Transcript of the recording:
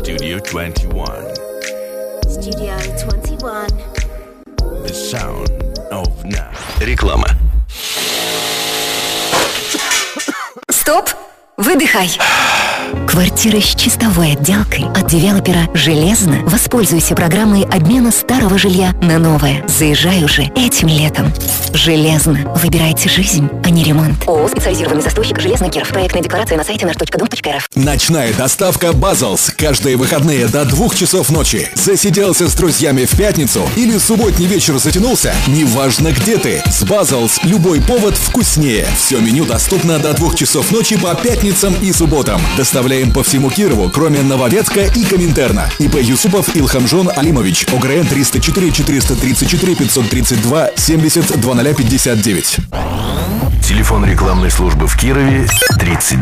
Studio 21. Studio 21. The sound of now. Реклама. Стоп! Выдыхай. Квартира с чистовой отделкой от девелопера «Железно». Воспользуйся программой обмена старого жилья на новое. Заезжай уже этим летом. «Железно». Выбирайте жизнь, а не ремонт. ООО «Специализированный застройщик Железный Киров». Проектная декларация на сайте nаш.дом.рф. Ночная доставка «Базлс». Каждые выходные до 2 часов ночи. Засиделся с друзьями в пятницу или субботний вечер затянулся? Неважно, где ты. С «Базлс» любой повод вкуснее. Все меню доступно до 2 часов ночи по пятницам и субботам. Доставляем по всему Кирову, кроме Нововятска и Коминтерна. ИП Юсупов Илхамжон Алимович. ОГРН 304 434 532 70 2059. Телефон рекламной службы в Кирове 32